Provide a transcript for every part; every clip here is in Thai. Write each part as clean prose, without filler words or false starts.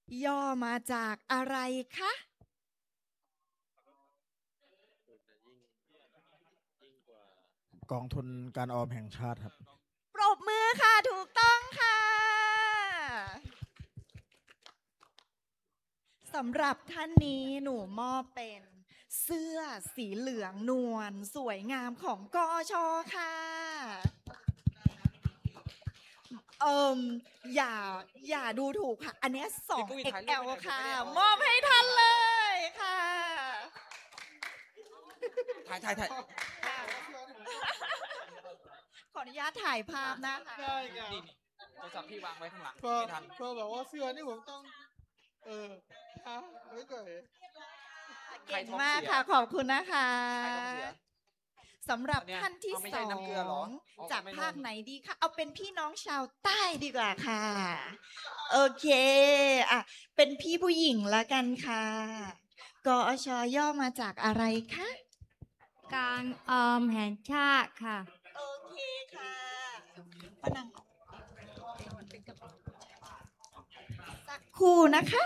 ย่อมาจากอะไรคะกองทุนการออมแห่งชาติครับปรบมือค่ะถูกต้องค่ะสำหรับท่านนี้หนูมอบเป็นเสื้อสีเหลืองนวลสวยงามของกอชค่ะอย่าดูถูกค่ะอันนี้ 2XL ค่ะมอบให้ท่านเลยค่ะถ่ายขออนุญาตถ่ายภาพนะคะได้ค่ะนี่โทรศัพท์พี่วางไว้ข้างหลังพอไม่ทันบอกว่าเสื้อนี่ผมต้องฮะไม่เคยเก่งมากค่ะขอบคุณนะคะสำหรับท่านที่2จากภาคไหนดีคะเอาเป็นพี่น้องชาวใต้ดีกว่าค่ะโอเคอ่ะเป็นพี่ผู้หญิงละกันค่ะกอชย่อมาจากอะไรคะการออมแห่งชาติค่ะโอเคค่ะป้านางสักครู่นะคะ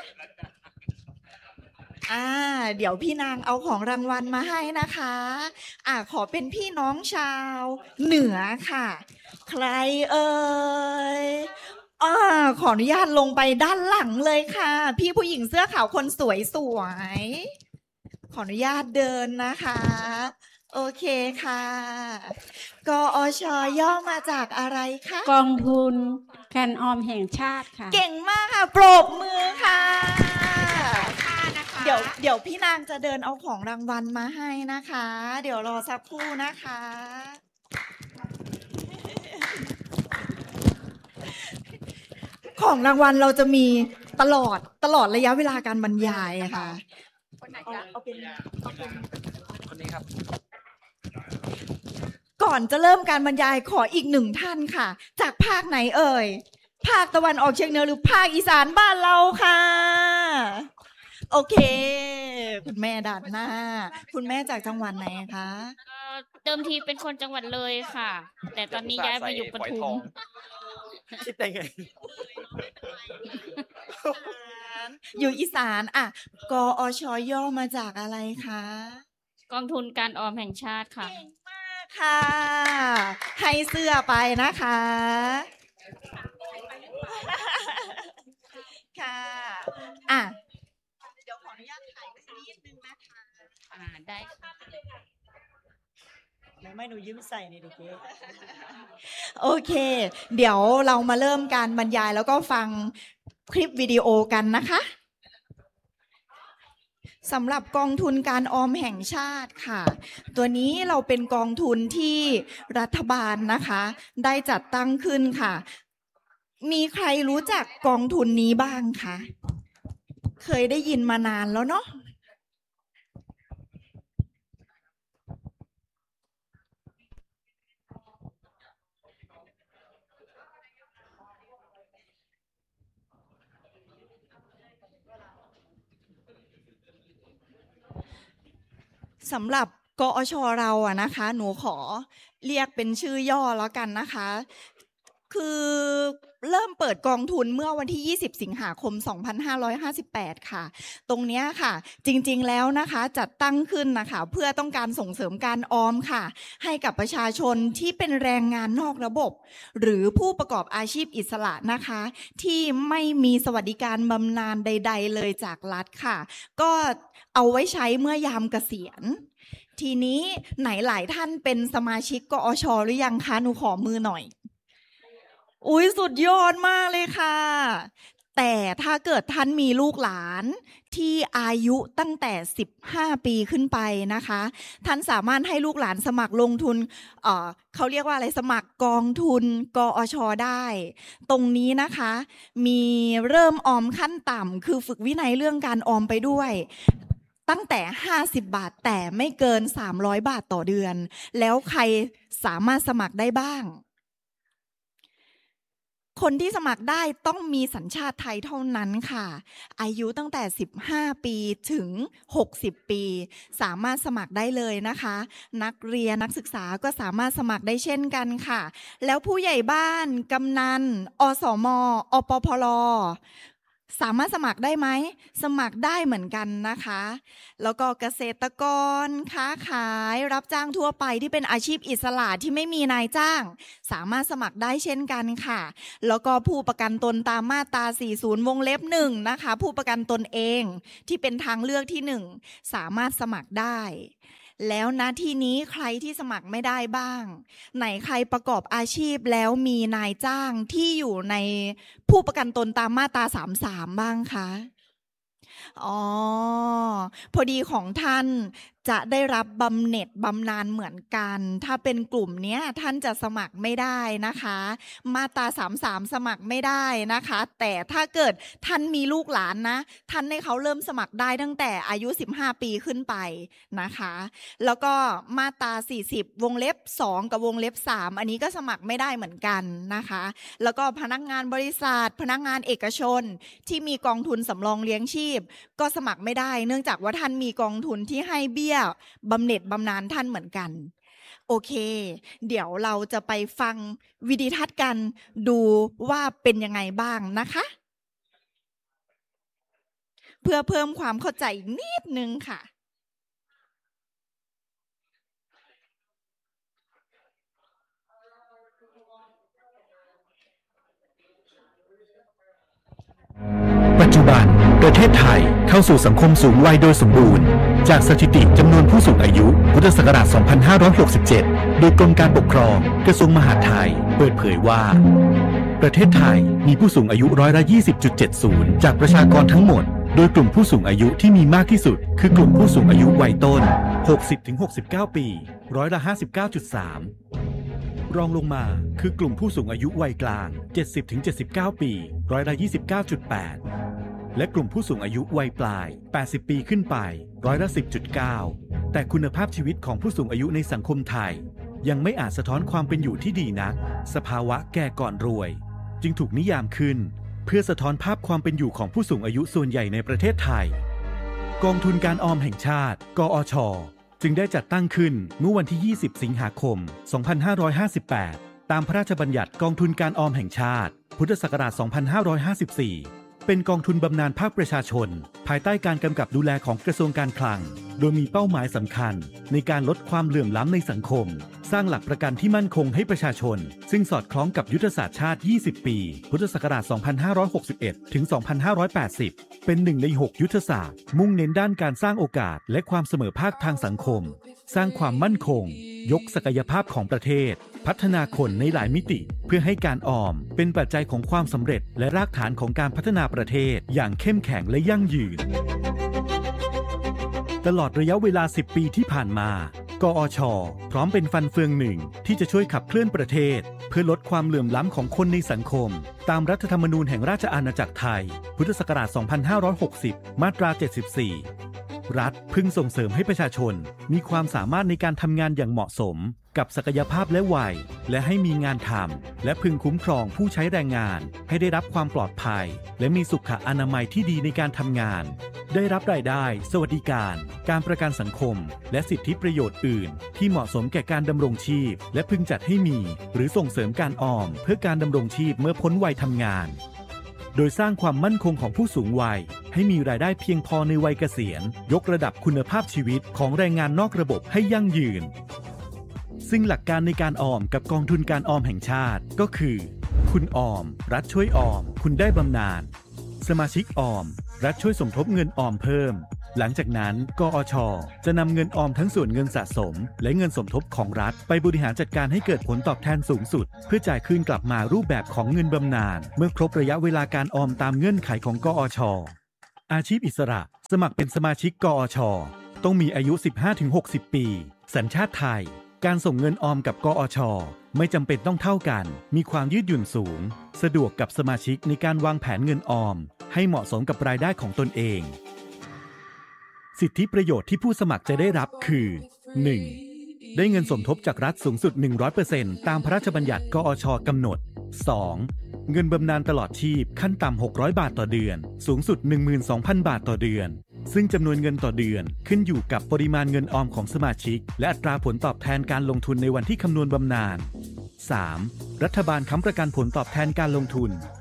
เดี๋ยวพี่นางเอาของรางวัลมาให้นะคะขอเป็นพี่น้องชาวเหนือค่ะใครเอ่ยขออนุญาตลงไปด้านหลังเลยค่ะพี่ผู้หญิงเสื้อขาวคนสวยขออนุญาตเดินนะคะโอเคค่ะกอชย่อมาจากอะไรคะกองทุนการออมแห่งชาติค่ะเก่งมากค่ะปรบมือค่ะเดี๋ยวพี่นางจะเดินเอาของรางวัลมาให้นะคะเดี๋ยวรอสักครู่นะคะของรางวัลเราจะมีตลอดระยะเวลาการบรรยายค่ะเอาเป็นคนนี้ครับก่อนจะเริ่มการบรรยายขออีก1ท่านค่ะจากภาคไหนเอ่ยภาคตะวันออกเฉียงเหนือหรือภาคอีสานบ้านเราค่ะโอเคคุณแม่ด้านหน้าคุณแม่จากจังหวัดไหนคะเดิมทีเป็นคนจังหวัดเลยค่ะแต่ตอนนี้ย้ายมาอยู่ปทุมคิดได้ไงอยู่อีสานกอชย่อมาจากอะไรคะกองทุนการออมแห่งชาติค่ะเก่งมากค่ะให้เสื้อไปนะคะค่ะเดี๋ยวขออนุญาตถ่ายนิดนึงนะคะได้ไม่หนูยืมใส่ในดิเกโอเคเดี๋ยวเรามาเริ่มการบรรยายแล้วก็ฟังคลิปวิดีโอกันนะคะสำหรับกองทุนการออมแห่งชาติค่ะตัวนี้เราเป็นกองทุนที่รัฐบาลนะคะได้จัดตั้งขึ้นค่ะมีใครรู้จักกองทุนนี้บ้างคะเคยได้ยินมานานแล้วเนาะสำหรับกอชเรานะคะหนูขอเรียกเป็นชื่อย่อแล้วกันนะคะคือเริ่มเปิดกองทุนเมื่อวันที่20สิงหาคม2558ค่ะตรงนี้ค่ะจริงๆแล้วนะคะจัดตั้งขึ้นนะคะเพื่อต้องการส่งเสริมการออมค่ะให้กับประชาชนที่เป็นแรงงานนอกระบบหรือผู้ประกอบอาชีพอิสระนะคะที่ไม่มีสวัสดิการบำนาญใดๆเลยจากรัฐค่ะก็เอาไว้ใช้เมื่อยามเกษียณทีนี้ไหนหลายท่านเป็นสมาชิกกอชหรือยังคะหนูขอมือหน่อยอุ๊ยสุดยอดมากเลยค่ะแต่ถ้าเกิดท่านมีลูกหลานที่อายุตั้งแต่15ปีขึ้นไปนะคะท่านสามารถให้ลูกหลานสมัครลงทุนเขาเรียกว่าอะไรสมัครกองทุนกอชได้ตรงนี้นะคะมีเริ่มออมขั้นต่ำคือฝึกวินัยเรื่องการออมไปด้วยตั้งแต่50บาทแต่ไม่เกิน300บาทต่อเดือนแล้วใครสามารถสมัครได้บ้างคนที่สมัครได้ต้องมีสัญชาติไทยเท่านั้นค่ะอายุตั้งแต่15ปีถึง60ปีสามารถสมัครได้เลยนะคะนักเรียนนักศึกษาก็สามารถสมัครได้เช่นกันค่ะแล้วผู้ใหญ่บ้านกำนันอสมอปพลสามารถสมัครได้ไหมสมัครได้เหมือนกันนะคะแล้วก็เกษตรกรค้าขายรับจ้างทั่วไปที่เป็นอาชีพอิสระที่ไม่มีนายจ้างสามารถสมัครได้เช่นกันค่ะแล้วก็ผู้ประกันตนตามมาตรา40วงเล็บ1นะคะผู้ประกันตนเองที่เป็นทางเลือกที่1สามารถสมัครได้แล้วณที่นี้ใครที่สมัครไม่ได้บ้างไหนใครประกอบอาชีพแล้วมีนายจ้างที่อยู่ในผู้ประกันตนตามมาตรา33บ้างคะอ๋อพอดีของท่านจะได้รับบำเหน็จบำนาญเหมือนกันถ้าเป็นกลุ่มเนี้ยท่านจะสมัครไม่ได้นะคะมาตรา33สมัครไม่ได้นะคะแต่ถ้าเกิดท่านมีลูกหลานนะท่านให้เขาเริ่มสมัครได้ตั้งแต่อายุ15ปีขึ้นไปนะคะแล้วก็มาตรา40วงเล็บ2กับวงเล็บ3อันนี้ก็สมัครไม่ได้เหมือนกันนะคะแล้วก็พนักงานบริษัทพนักงานเอกชนที่มีกองทุนสำรองเลี้ยงชีพก็สมัครไม่ได้เนื่องจากว่าท่านมีกองทุนที่ให้เบี้ยบำเหน็จบำนาญท่านเหมือนกันโอเคเดี๋ยวเราจะไปฟังวิดีทัศน์กันดูว่าเป็นยังไงบ้างนะคะเพื่อเพิ่มความเข้าใจนิดนึงค่ะปัจจุบันประเทศไทยเข้าสู่สังคมสูงวัยโดยสมบูรณ์จากสถิติจำนวนผู้สูงอายุพุทธศักราช 2567 โดยกรมการปกครองกระทรวงมหาดไทยเปิดเผยว่าประเทศไทยมีผู้สูงอายุ20.70%จากประชากรทั้งหมดโดยกลุ่มผู้สูงอายุที่มีมากที่สุดคือกลุ่มผู้สูงอายุวัยต้น 60-69 ปี59.3%รองลงมาคือกลุ่มผู้สูงอายุวัยกลาง 70-79 ปี29.8%และกลุ่มผู้สูงอายุวัยปลาย 80 ปีขึ้นไป10.9%แต่คุณภาพชีวิตของผู้สูงอายุในสังคมไทยยังไม่อาจสะท้อนความเป็นอยู่ที่ดีนักสภาวะแก่ก่อนรวยจึงถูกนิยามขึ้นเพื่อสะท้อนภาพความเป็นอยู่ของผู้สูงอายุส่วนใหญ่ในประเทศไทยกองทุนการออมแห่งชาติกอช.จึงได้จัดตั้งขึ้นเมื่อวันที่ 20 สิงหาคม 2558 ตามพระราชบัญญัติกองทุนการออมแห่งชาติพุทธศักราช 2554 เป็นกองทุนบำนาญภาคประชาชนภายใต้การกำกับดูแลของกระทรวงการคลังโดยมีเป้าหมายสำคัญในการลดความเหลื่อมล้ำในสังคมสร้างหลักประกันที่มั่นคงให้ประชาชนซึ่งสอดคล้องกับยุทธศาสตร์ชาติ 20 ปีพุทธศักราช 2561 ถึง 2580 เป็นหนึ่งใน 6 ยุทธศาสตร์มุ่งเน้นด้านการสร้างโอกาสและความเสมอภาคทางสังคมสร้างความมั่นคงยกศักยภาพของประเทศพัฒนาคนในหลายมิติเพื่อให้การออมเป็นปัจจัยของความสำเร็จและรากฐานของการพัฒนาประเทศอย่างเข้มแข็งและยั่งยืนตลอดระยะเวลา 10 ปีที่ผ่านมากอช.พร้อมเป็นฟันเฟืองหนึ่งที่จะช่วยขับเคลื่อนประเทศเพื่อลดความเหลื่อมล้ำของคนในสังคมตามรัฐธรรมนูญแห่งราชอาณาจักรไทยพุทธศักราช 2560 มาตรา 74 รัฐพึงส่งเสริมให้ประชาชนมีความสามารถในการทำงานอย่างเหมาะสมกับศักยภาพและวัยและให้มีงานทำและพึงคุ้มครองผู้ใช้แรงงานให้ได้รับความปลอดภัยและมีสุขอนามัยที่ดีในการทำงานได้รับรายได้สวัสดิการการประกันสังคมและสิทธิประโยชน์อื่นที่เหมาะสมแก่การดำรงชีพและพึงจัดให้มีหรือส่งเสริมการออมเพื่อการดำรงชีพเมื่อพ้นวัยทำงานโดยสร้างความมั่นคงของผู้สูงวัยให้มีรายได้เพียงพอในวัยเกษียณยกระดับคุณภาพชีวิตของแรงงานนอกระบบให้ยั่งยืนซึ่งหลักการในการออมกับกองทุนการออมแห่งชาติก็คือคุณออมรัฐช่วยออมคุณได้บำนาญสมาชิกออมรัฐช่วยสมทบเงินออมเพิ่มหลังจากนั้นกอช.จะนำเงินออมทั้งส่วนเงินสะสมและเงินสมทบของรัฐไปบริหารจัดการให้เกิดผลตอบแทนสูงสุดเพื่อจ่ายคืนกลับมารูปแบบของเงินบำนาญเมื่อครบระยะเวลาการออมตามเงื่อนไขของกอช.อาชีพอิสระสมัครเป็นสมาชิกกอช.ต้องมีอายุ 15-60 ปีสัญชาติไทยการส่งเงินออมกับกอช.ไม่จำเป็นต้องเท่ากันมีความยืดหยุ่นสูงสะดวกกับสมาชิกในการวางแผนเงินออมให้เหมาะสมกับรายได้ของตนเองสิทธิประโยชน์ที่ผู้สมัครจะได้รับคือ 1. ได้เงินสมทบจากรัฐสูงสุด 100% ตามพระราชบัญญัติกอช.กำหนด 2. เงินบำนาญตลอดชีพขั้นต่ำ600 บาทต่อเดือนสูงสุด 12,000 บาทต่อเดือนซึ่งจำนวนเงินต่อเดือนขึ้นอยู่กับปริมาณเงินออมของสมาชิกและอัตราผลตอบแทนการลงทุนในวันที่คำนวณบำนาญ 3. รัฐบาลค้ำประกันผลตอบแทนการลงทุน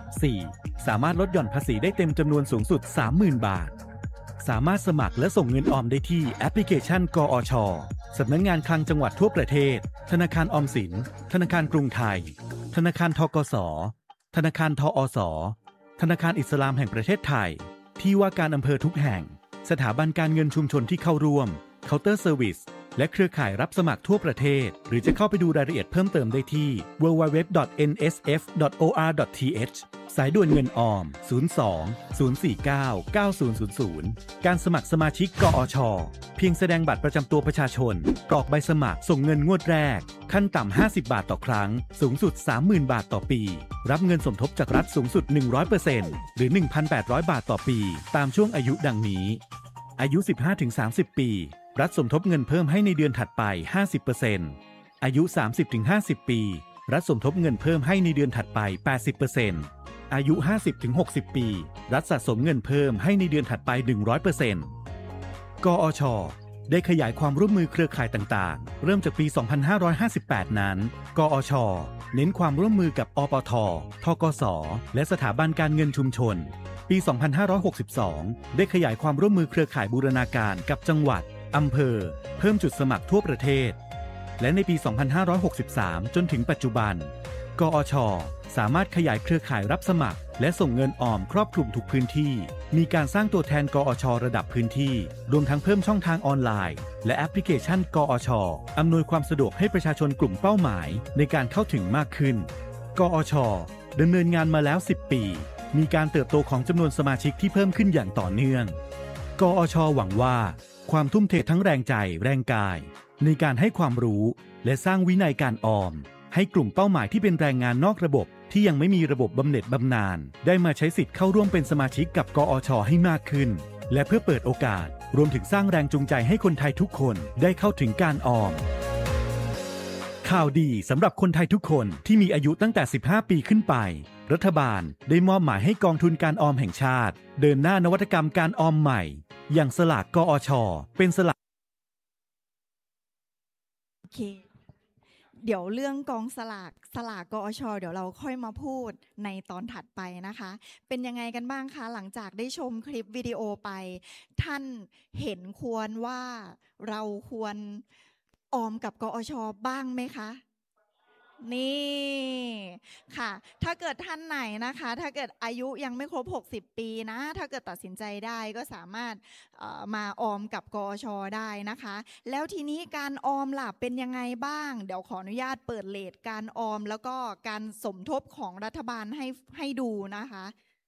4. สามารถลดหย่อนภาษีได้เต็มจำนวนสูงสุด 30,000 บาทสามารถสมัครและส่งเงินออมได้ที่แอปพลิเคชันกอช.สำนักงานคลังจังหวัดทั่วประเทศธนาคารออมสินธนาคารกรุงไทยธนาคารธกส.ธนาคารทอส.ธนาคารอิสลามแห่งประเทศไทยที่ว่าการอำเภอทุกแห่งสถาบันการเงินชุมชนที่เข้าร่วมเคาน์เตอร์เซอร์วิสและเครือข่ายรับสมัครทั่วประเทศหรือจะเข้าไปดูรายละเอียดเพิ่มเติมได้ที่ www.nsf.or.th สายด่วนเงินออม 02 049 9000 การสมัครสมาชิกกอช.เพียงแสดงบัตรประจำตัวประชาชนกรอกใบสมัครส่งเงินงวดแรกขั้นต่ำ50 บาทต่อครั้งสูงสุด 30,000 บาทต่อปีรับเงินสมทบจากรัฐสูงสุด 100% หรือ 1,800 บาทต่อปีตามช่วงอายุดังนี้อายุ 15-30 ปีรัฐสมทบเงินเพิ่มให้ในเดือนถัดไป 50% อายุ 30-50 ปีรัฐสมทบเงินเพิ่มให้ในเดือนถัดไป 80% อายุ 50-60 ปีรัฐสะสมเงินเพิ่มให้ในเดือนถัดไป 100% กอช.ได้ขยายความร่วมมือเครือข่ายต่างๆเริ่มจากปี 2558 นั้นกอช.เน้นความร่วมมือกับอปท.ธกส.และสถาบันการเงินชุมชนปี 2562 ได้ขยายความร่วมมือเครือข่ายบูรณาการกับจังหวัดอำเภอเพิ่มจุดสมัครทั่วประเทศและในปี 2563 จนถึงปัจจุบันกอช.สามารถขยายเครือข่ายรับสมัครและส่งเงินออมครอบคลุมทุกพื้นที่มีการสร้างตัวแทนกอช.ระดับพื้นที่รวมทั้งเพิ่มช่องทางออนไลน์และแอปพลิเคชันกอช.อำนวยความสะดวกให้ประชาชนกลุ่มเป้าหมายในการเข้าถึงมากขึ้นกอช.ดำเนินงานมาแล้ว 10 ปีมีการเติบโตของจำนวนสมาชิกที่เพิ่มขึ้นอย่างต่อเนื่องกอช.หวังว่าความทุ่มเททั้งแรงใจแรงกายในการให้ความรู้และสร้างวินัยการออมให้กลุ่มเป้าหมายที่เป็นแรงงานนอกระบบที่ยังไม่มีระบบบำเหน็จบำนาญได้มาใช้สิทธิ์เข้าร่วมเป็นสมาชิกกับกอช.ให้มากขึ้นและเพื่อเปิดโอกาสรวมถึงสร้างแรงจูงใจให้คนไทยทุกคนได้เข้าถึงการออมข่าวดีสำหรับคนไทยทุกคนที่มีอายุตั้งแต่ 15 ปีขึ้นไปรัฐบาลได้มอบหมายให้กองทุนการออมแห่งชาติเดินหน้านวัตกรรมการออมใหม่อย่างสลากกอช.เป็นสลากโอเคเดี๋ยวเรื่องกองสลากกอช.เดี๋ยวเราค่อยมาพูดในตอนถัดไปนะคะเป็นยังไงกันบ้างคะหลังจากได้ชมคลิปวิดีโอไปท่านเห็นควรว่าเราควรออมกับกอช.บ้างไหมคะนี่ค่ะถ้าเกิดท่านไหนนะคะถ้าเกิดอายุยังไม่ครบ60 ปีนะถ้าเกิดตัดสินใจได้ก็สามารถมาออมกับกอช.ได้นะคะแล้วทีนี้การออมล่ะเป็นยังไงบ้างเดี๋ยวขออนุญาตเปิดเรทการออมแล้วก็การสมทบของรัฐบาลให้ดูนะคะ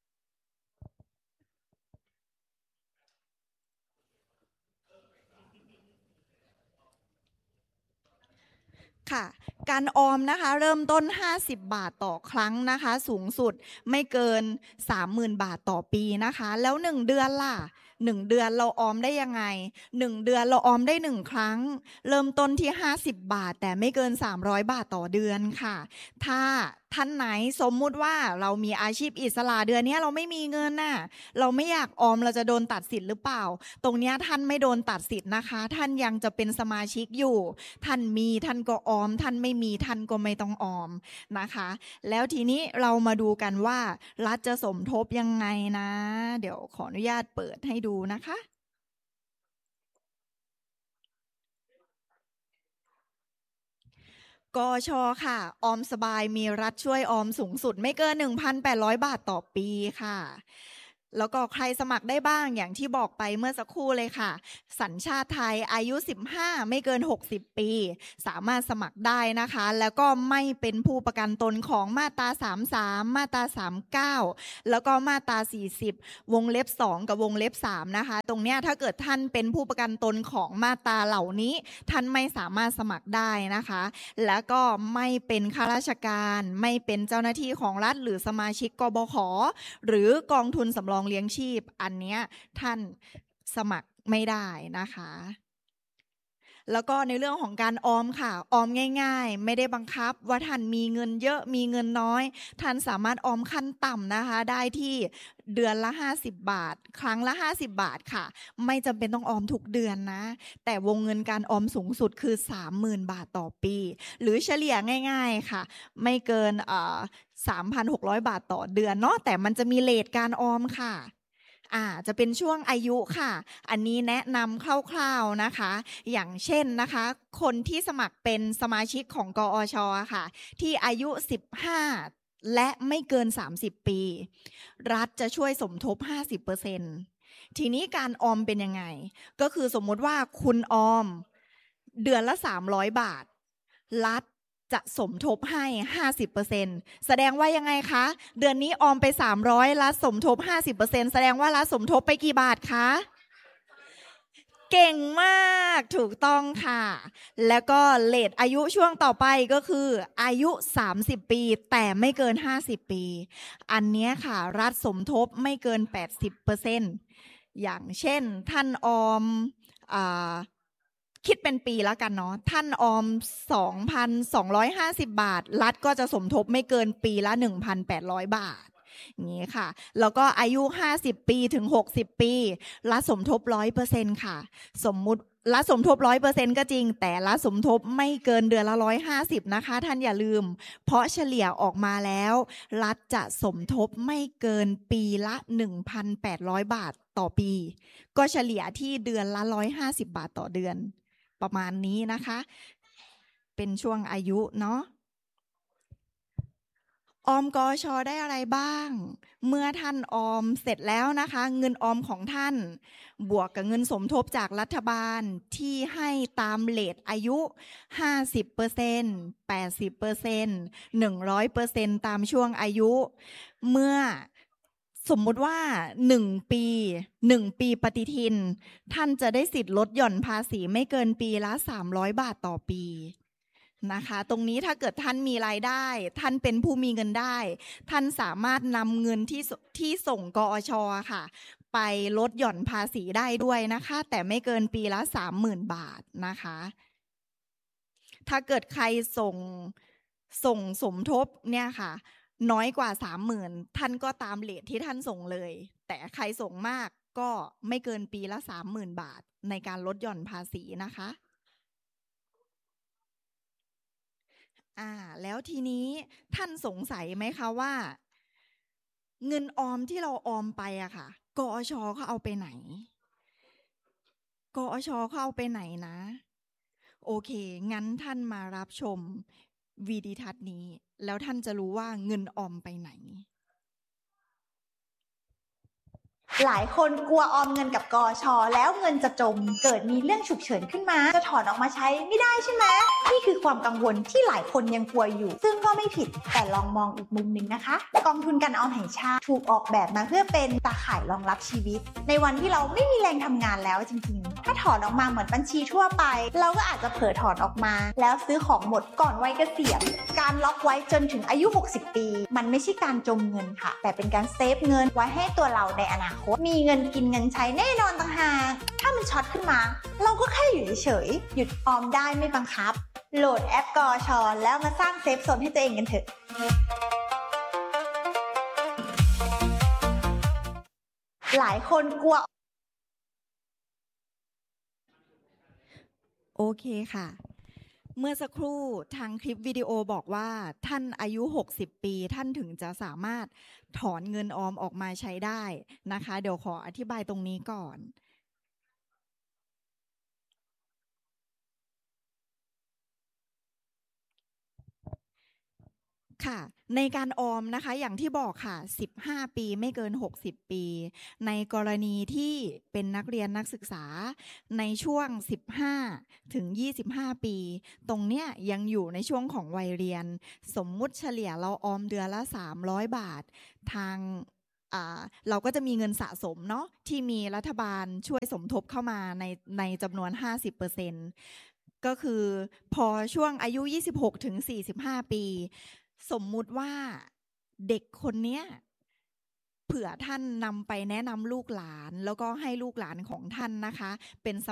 ค่ะการออมนะคะเริ่มต้น50 บาทต่อครั้งนะคะสูงสุดไม่เกิน 30,000 บาทต่อปีนะคะแล้ว1 เดือนล่ะ1 เดือนเราออมได้ยังไง1 เดือนเราออมได้1 ครั้งเริ่มต้นที่50 บาทแต่ไม่เกิน300 บาทต่อเดือนค่ะถ้าท่านไหนสมมุติว่าเรามีอาชีพอิสระเดือนนี้เราไม่มีเงินน่ะเราไม่อยากออมเราจะโดนตัดสิทธิ์หรือเปล่าตรงนี้ท่านไม่โดนตัดสิทธิ์นะคะท่านยังจะเป็นสมาชิกอยู่ท่านมีท่านก็ออมท่านไม่มีท่านก็ไม่ต้องออมนะคะแล้วทีนี้เรามาดูกันว่ารัฐจะสมทบยังไงนะเดี๋ยวขออนุญาตเปิดให้ดูนะคะกอช.ค่ะออมสบายมีรัฐช่วยออมสูงสุดไม่เกิน 1,800 บาทต่อปีค่ะแล้วก็ใครสมัครได้บ้างอย่างที่บอกไปเมื่อสักครู่เลยค่ะสัญชาติไทยอายุ15ไม่เกิน60 ปีสามารถสมัครได้นะคะแล้วก็ไม่เป็นผู้ประกันตนของมาตรา33มาตรา39แล้วก็มาตรา40วงเล็บ2กับวงเล็บ3นะคะตรงเนี้ยถ้าเกิดท่านเป็นผู้ประกันตนของมาตราเหล่านี้ท่านไม่สามารถสมัครได้นะคะแล้วก็ไม่เป็นข้าราชการไม่เป็นเจ้าหน้าที่ของรัฐหรือสมาชิกกบข.หรือกองทุนสำรองเลี้ยงชีพอันเนี้ยท่านสมัครไม่ได้นะคะแล้วก็ในเรื่องของการออมค่ะออมง่ายๆไม่ได้บังคับว่าท่านมีเงินเยอะมีเงินน้อยท่านสามารถออมขั้นต่ำนะคะได้ที่เดือนละ50 บาทครั้งละ50 บาทค่ะไม่จำเป็นต้องออมทุกเดือนนะแต่วงเงินการออมสูงสุดคือ 30,000 บาทต่อปีหรือเฉลี่ยง่ายๆค่ะไม่เกิน3,600 บาทต่อเดือนเนาะแต่มันจะมีเรทการออมค่ะจะเป็นช่วงอายุค่ะอันนี้แนะนำคร่าวๆนะคะอย่างเช่นนะคะคนที่สมัครเป็นสมาชิกของกอช.ค่ะที่อายุ15และไม่เกิน30 ปีรัฐจะช่วยสมทบ 50%ทีนี้การออมเป็นยังไงก็คือสมมติว่าคุณออมเดือนละ300 บาทรัฐจะสมทบให้ 50% แสดงว่ายังไงคะเดือนนี้ออมไป300รัฐสมทบ 50% แสดงว่ารัฐสมทบไปกี่บาทคะเก่งมากถูกต้องค่ะแล้วก็เรทอายุช่วงต่อไปก็คืออายุ30 ปีแต่ไม่เกิน50 ปีอันนี้ค่ะรัฐสมทบไม่เกิน 80% อย่างเช่นท่านออมคิดเป็นปีแล้วกันเนาะท่านออม 2,250 บาทรัฐก็จะสมทบไม่เกินปีละ 1,800 บาทอย่างนี้ค่ะแล้วก็อายุ50 ปีถึง60 ปีรัฐสมทบ 100% ค่ะสมมุติรัฐสมทบ 100% ก็จริงแต่รัฐสมทบไม่เกินเดือนละ150นะคะท่านอย่าลืมเพราะเฉลี่ยออกมาแล้วรัฐจะสมทบไม่เกินปีละ 1,800 บาทต่อปีก็เฉลี่ยที่เดือนละ150 บาทต่อเดือนประมาณนี้นะคะเป็นช่วงอายุเนาะออมกช.ได้อะไรบ้างเมื่อท่านออมเสร็จแล้วนะคะเงินออมของท่านบวกกับเงินสมทบจากรัฐบาลที่ให้ตามเรทอายุ 50% 80% 100% ตามช่วงอายุเมื่อสมมุติว่า1 ปีปฏิทินท่านจะได้สิทธิ์ลดหย่อนภาษีไม่เกินปีละ300 บาทต่อปีนะคะตรงนี้ถ้าเกิดท่านมีรายได้ท่านเป็นผู้มีเงินได้ท่านสามารถนำเงินที่ส่งกอช.ค่ะไปลดหย่อนภาษีได้ด้วยนะคะแต่ไม่เกินปีละ 30,000 บาทนะคะถ้าเกิดใครส่งสมทบเนี่ยค่ะน้อยกว่า 30,000 ท่านก็ตามเรทที่ท่านส่งเลยแต่ใครส่งมากก็ไม่เกินปีละ 30,000 บาทในการลดหย่อนภาษีนะคะแล้วทีนี้ท่านสงสัยไหมคะว่าเงินออมที่เราออมไปอะค่ะกอช.เขาเอาไปไหนกอช.เขาเอาไปไหนนะโอเคงั้นท่านมารับชมวิดีทัศน์นี้แล้วท่านจะรู้ว่าเงินออมไปไหนหลายคนกลัวออมเงินกับกช.แล้วเงินจะจมเกิดมีเรื่องฉุกเฉินขึ้นมาจะถอนออกมาใช้ไม่ได้ใช่ไหมนี่คือความกังวลที่หลายคนยังกลัวอยู่ซึ่งก็ไม่ผิดแต่ลองมองอีกมุมนึงนะคะกองทุนการออมแห่งชาติถูกออกแบบมาเพื่อเป็นตาข่ายรองรับชีวิตในวันที่เราไม่มีแรงทำงานแล้วจริงๆถ้าถอนออกมาเหมือนบัญชีทั่วไปเราก็อาจจะเผลอถอนออกมาแล้วซื้อของหมดก่อนวัยเกษียณการล็อกไว้จนถึงอายุ60 ปีมันไม่ใช่การจมเงินค่ะแต่เป็นการเซฟเงินไว้ให้ตัวเราในอนาคตมีเงินกินเงินใช้แน่นอนต่างหากถ้ามันช็อตขึ้นมาเราก็แค่อยู่เฉยๆหยุดออมได้ไม่บังคับโหลดแอปกช.แล้วมาสร้างเซฟโซนให้ตัวเองกันเถอะหลายคนกลัวโอเคค่ะเมื่อสักครู่ทางคลิปวิดีโอบอกว่าท่านอายุ60 ปีท่านถึงจะสามารถถอนเงินออมออกมาใช้ได้นะคะเดี๋ยวขออธิบายตรงนี้ก่อน ค่ะในการออมนะคะอย่างที่บอกค่ะ15 ปีไม่เกิน60 ปีในกรณีที่เป็นนักเรียนนักศึกษาในช่วง15ถึง25 ปีตรงเนี้ยยังอยู่ในช่วงของวัยเรียนสมมุติเฉลี่ยเราออมเดือนละ300 บาททางเราก็จะมีเงินสะสมเนาะที่มีรัฐบาลช่วยสมทบเข้ามาในจำนวน 50% ก็คือพอช่วงอายุ26ถึง45 ปีสมมุติว่าเด็กคนเนี้ยเผื่อท่านนำไปแนะนำลูกหลานแล้วก็ให้ลูกหลานของท่านนะคะเป็น